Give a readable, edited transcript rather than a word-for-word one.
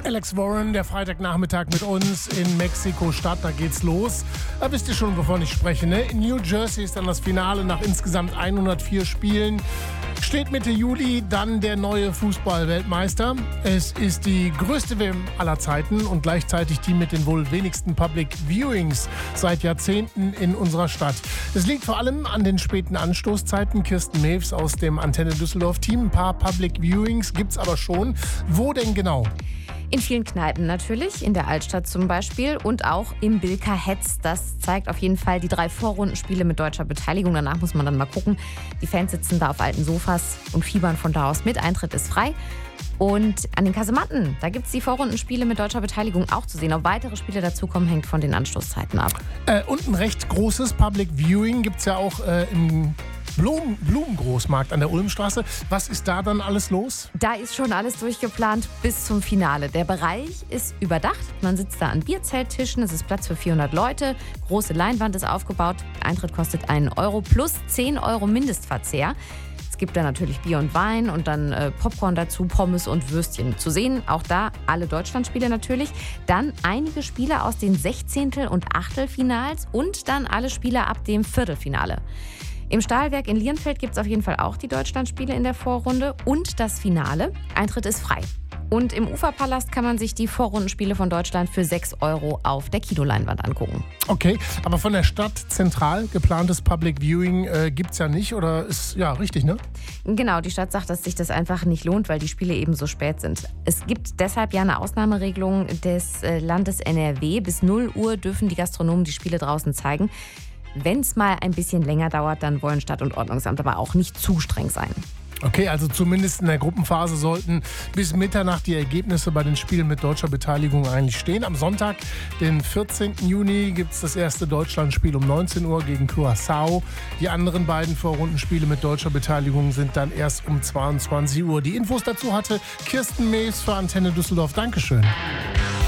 Alex Warren, der Freitagnachmittag mit uns in Mexiko-Stadt, da geht's los. Da wisst ihr schon, wovon ich spreche, ne? In New Jersey ist dann das Finale nach insgesamt 104 Spielen. Steht Mitte Juli dann der neue Fußball-Weltmeister. Es ist die größte WM aller Zeiten und gleichzeitig die mit den wohl wenigsten Public Viewings seit Jahrzehnten in unserer Stadt. Es liegt vor allem an den späten Anstoßzeiten. Kirsten Mewes aus dem Antenne Düsseldorf-Team. Ein paar Public Viewings gibt's aber schon. Wo denn genau? In vielen Kneipen natürlich, in der Altstadt zum Beispiel und auch im Bilka Hetz. Das zeigt auf jeden Fall die 3 Vorrundenspiele mit deutscher Beteiligung. Danach muss man dann mal gucken. Die Fans sitzen da auf alten Sofas und fiebern von da aus mit. Eintritt ist frei. Und an den Kasematten, da gibt es die Vorrundenspiele mit deutscher Beteiligung auch zu sehen. Ob weitere Spiele dazukommen, hängt von den Anstoßzeiten ab. Und ein recht großes Public Viewing gibt es ja auch im Blumengroßmarkt an der Ulmstraße. Was ist da dann alles los? Da ist schon alles durchgeplant bis zum Finale. Der Bereich ist überdacht. Man sitzt da an Bierzelttischen. Es ist Platz für 400 Leute. Große Leinwand ist aufgebaut. Eintritt kostet 1 Euro plus 10 Euro Mindestverzehr. Es gibt da natürlich Bier und Wein und dann Popcorn dazu, Pommes und Würstchen zu sehen. Auch da alle Deutschlandspiele natürlich. Dann einige Spiele aus den Sechzehntel- und Achtelfinals und dann alle Spiele ab dem Viertelfinale. Im Stahlwerk in Lierenfeld gibt es auf jeden Fall auch die Deutschlandspiele in der Vorrunde und das Finale. Eintritt ist frei. Und im Uferpalast kann man sich die Vorrundenspiele von Deutschland für 6 Euro auf der Kinoleinwand angucken. Okay, aber von der Stadt zentral geplantes Public Viewing gibt es ja nicht, oder ist ja richtig, ne? Genau, die Stadt sagt, dass sich das einfach nicht lohnt, weil die Spiele eben so spät sind. Es gibt deshalb ja eine Ausnahmeregelung des Landes NRW. Bis 0 Uhr dürfen die Gastronomen die Spiele draußen zeigen. Wenn es mal ein bisschen länger dauert, dann wollen Stadt- und Ordnungsamt aber auch nicht zu streng sein. Okay, also zumindest in der Gruppenphase sollten bis Mitternacht die Ergebnisse bei den Spielen mit deutscher Beteiligung eigentlich stehen. Am Sonntag, den 14. Juni, gibt es das erste Deutschlandspiel um 19 Uhr gegen Curaçao. Die anderen beiden Vorrundenspiele mit deutscher Beteiligung sind dann erst um 22 Uhr. Die Infos dazu hatte Kirsten Mewes für Antenne Düsseldorf. Dankeschön.